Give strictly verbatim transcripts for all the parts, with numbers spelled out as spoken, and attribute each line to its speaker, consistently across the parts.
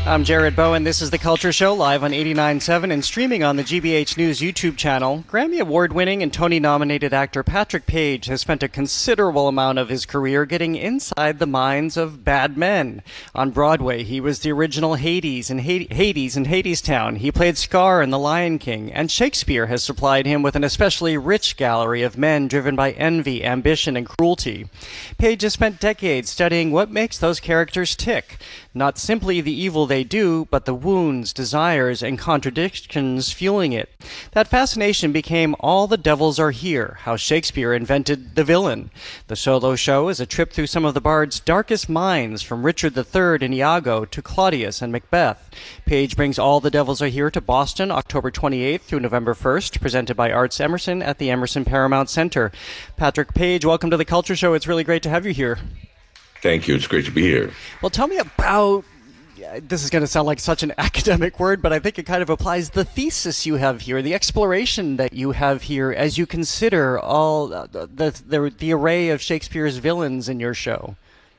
Speaker 1: I'm Jared Bowen. This is The Culture Show, live on eighty-nine point seven and streaming on the G B H News YouTube channel. Grammy Award-winning and Tony-nominated actor Patrick Page has spent a considerable amount of his career getting inside the minds of bad men. On Broadway, he was the original Hades in Hades in Hadestown. He played Scar in The Lion King, and Shakespeare has supplied him with an especially rich gallery of men driven by envy, ambition, and cruelty. Page has spent decades studying what makes those characters tick. Not simply the evil they do, but the wounds, desires, and contradictions fueling it. That fascination became All the Devils Are Here, how Shakespeare invented the villain. The solo show is a trip through some of the bard's darkest minds, from Richard the Third and Iago to Claudius and Macbeth. Page brings All the Devils Are Here to Boston, October twenty-eighth through November first, presented by Arts Emerson at the Emerson Paramount Center. Patrick Page, welcome to The Culture Show. It's really great to have you here.
Speaker 2: Thank you. It's great to be here.
Speaker 1: Well, tell me about, this is going to sound like such an academic word, but I think it kind of applies, the thesis you have here, the exploration that you have here as you consider all the, the, the array of Shakespeare's villains in your show.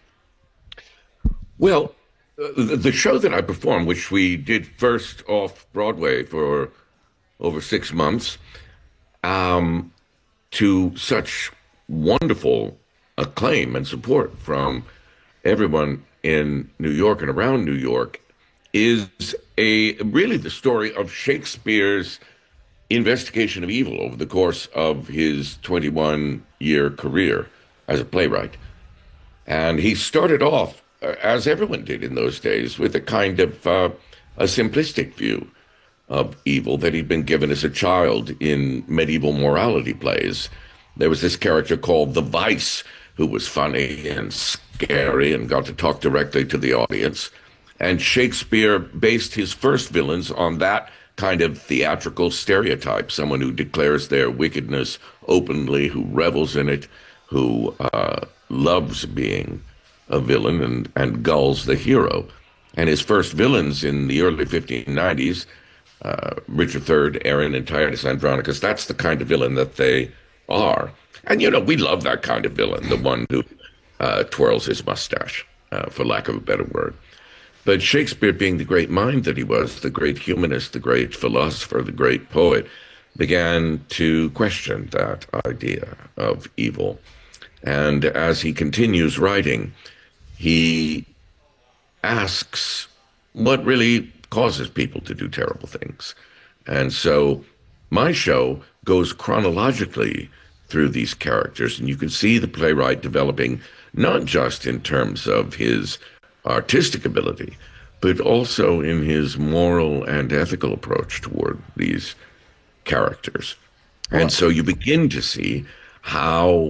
Speaker 2: Well, uh, the show that I performed, which we did first off Broadway for over six months, um, to such wonderful acclaim and support from everyone in New York and around New York, is a really the story of Shakespeare's investigation of evil over the course of his twenty-one year career as a playwright. And he started off, uh, as everyone did in those days, with a kind of uh, a simplistic view of evil that he'd been given as a child in medieval morality plays. There was this character called the Vice, who was funny and scary and got to talk directly to the audience. And Shakespeare based his first villains on that kind of theatrical stereotype, someone who declares their wickedness openly, who revels in it, who uh, loves being a villain and, and gulls the hero. And his first villains in the early fifteen nineties, uh, Richard the Third, Aaron, and Titus Andronicus, that's the kind of villain that they are. And, you know, we love that kind of villain, the one who uh, twirls his mustache, uh, for lack of a better word. But Shakespeare, being the great mind that he was, the great humanist, the great philosopher, the great poet, began to question that idea of evil. And as he continues writing, he asks what really causes people to do terrible things. And so my show goes chronologically through these characters, and you can see the playwright developing not just in terms of his artistic ability, but also in his moral and ethical approach toward these characters. And wow. So you begin to see how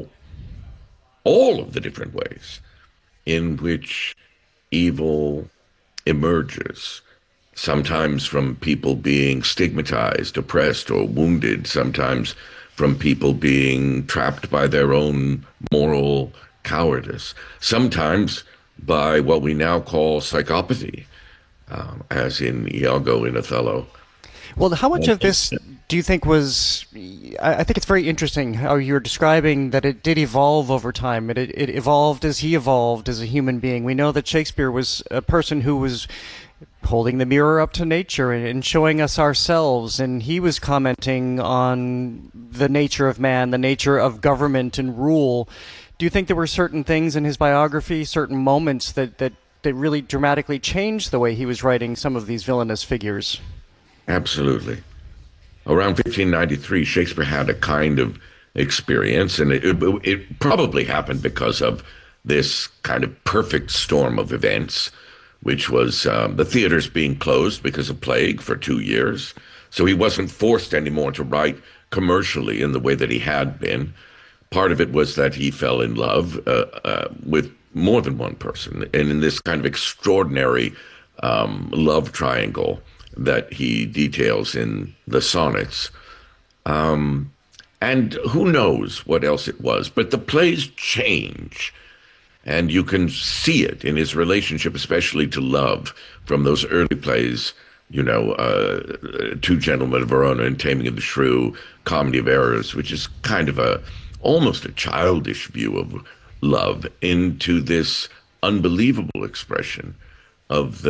Speaker 2: all of the different ways in which evil emerges, sometimes from people being stigmatized, oppressed, or wounded, sometimes from people being trapped by their own moral cowardice, sometimes by what we now call psychopathy, um, as in Iago in Othello.
Speaker 1: Well, how much of this do you think was, I think it's very interesting how you're describing that it did evolve over time. It, it evolved as he evolved as a human being. We know that Shakespeare was a person who was holding the mirror up to nature and showing us ourselves, and he was commenting on the nature of man, the nature of government and rule. Do you think there were certain things in his biography, certain moments that, that, that really dramatically changed the way he was writing some of these villainous figures?
Speaker 2: Absolutely. Around fifteen ninety-three, Shakespeare had a kind of experience, and it, it, it probably happened because of this kind of perfect storm of events, which was um, the theaters being closed because of plague for two years. So he wasn't forced anymore to write commercially in the way that he had been. Part of it was that he fell in love uh, uh, with more than one person, and in this kind of extraordinary um, love triangle that he details in the sonnets. Um, and who knows what else it was, but the plays change. And you can see it in his relationship, especially to love, from those early plays, you know, uh, Two Gentlemen of Verona and Taming of the Shrew, Comedy of Errors, which is kind of a almost a childish view of love, into this unbelievable expression of the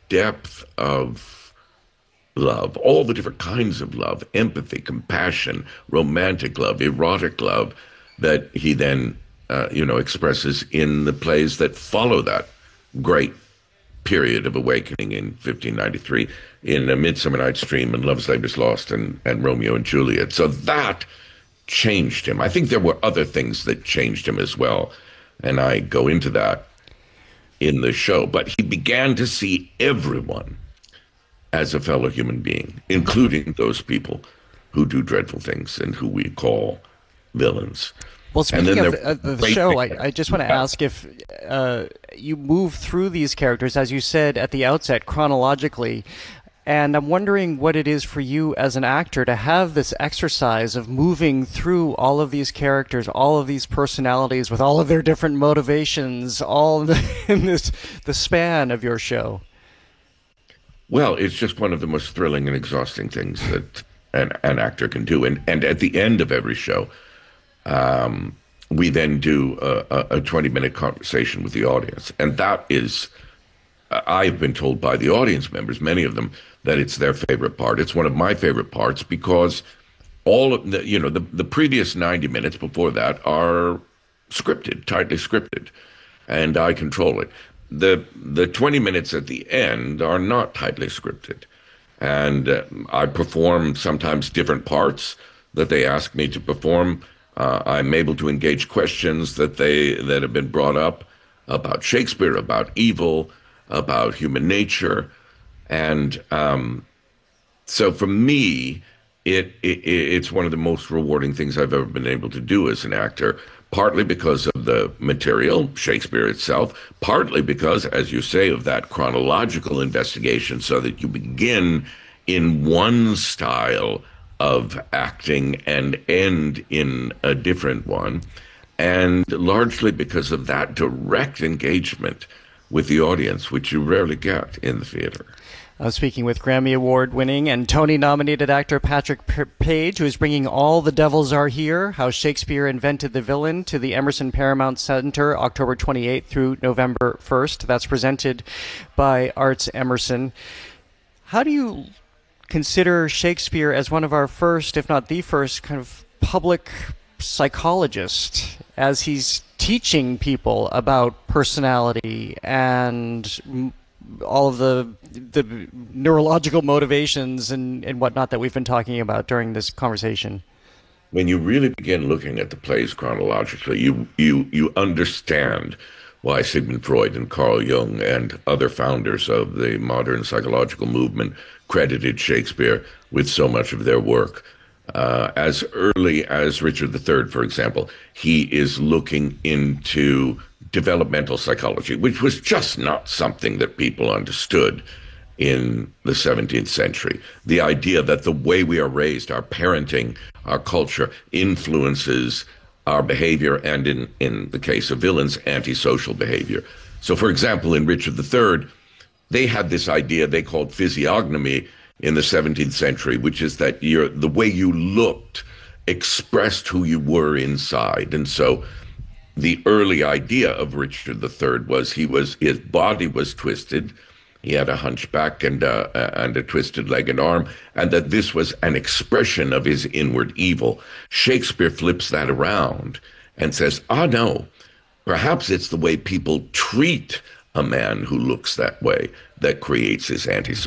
Speaker 2: depth of love, all the different kinds of love, empathy, compassion, romantic love, erotic love, that he then, uh, you know, expresses in the plays that follow that great period of awakening in fifteen ninety-three, in A Midsummer Night's Dream and Love's Labour's Lost and, and Romeo and Juliet. So that changed him. I think there were other things that changed him as well, and I go into that in the show. But he began to see everyone as a fellow human being, including those people who do dreadful things and who we call villains.
Speaker 1: Well, speaking of uh, the show, I, I just want to ask if uh, you move through these characters, as you said at the outset, chronologically, and I'm wondering what it is for you as an actor to have this exercise of moving through all of these characters, all of these personalities with all of their different motivations, all in, the, in this the span of your show.
Speaker 2: Well, it's just one of the most thrilling and exhausting things that an, an actor can do. And, and at the end of every show, Um, we then do a twenty-minute conversation with the audience. And that is, I've been told by the audience members, many of them, that it's their favorite part. It's one of my favorite parts because all of the, you know, the, the previous ninety minutes before that are scripted, tightly scripted, and I control it. The, the twenty minutes at the end are not tightly scripted. And uh, I perform sometimes different parts that they ask me to perform. Uh, I'm able to engage questions that they that have been brought up about Shakespeare, about evil, about human nature, and um, so for me, it, it it's one of the most rewarding things I've ever been able to do as an actor. Partly because of the material, Shakespeare itself, partly because, as you say, of that chronological investigation, so that you begin in one style of acting and end in a different one, and largely because of that direct engagement with the audience, which you rarely get in the theater.
Speaker 1: I was speaking with Grammy Award-winning and Tony-nominated actor Patrick Page, who is bringing All the Devils Are Here, How Shakespeare Invented the Villain, to the Emerson Paramount Center October twenty-eighth through November first. That's presented by Arts Emerson. How do you consider Shakespeare as one of our first, if not the first, kind of public psychologist, as he's teaching people about personality and all of the the neurological motivations and, and whatnot that we've been talking about during this conversation?
Speaker 2: When you really begin looking at the plays chronologically, you you you understand why Sigmund Freud and Carl Jung and other founders of the modern psychological movement credited Shakespeare with so much of their work. Uh, as early as Richard the Third, for example, he is looking into developmental psychology, which was just not something that people understood in the seventeenth century. The idea that the way we are raised, our parenting, our culture, influences our behavior, and in, in the case of villains, antisocial behavior. So, for example, in Richard the Third, they had this idea they called physiognomy in the seventeenth century, which is that you're, the way you looked expressed who you were inside. And so the early idea of Richard the Third was he was his body was twisted. He had a hunchback and a, and a twisted leg and arm, and that this was an expression of his inward evil. Shakespeare flips that around and says, ah, no, perhaps it's the way people treat a man who looks that way that creates his antisocial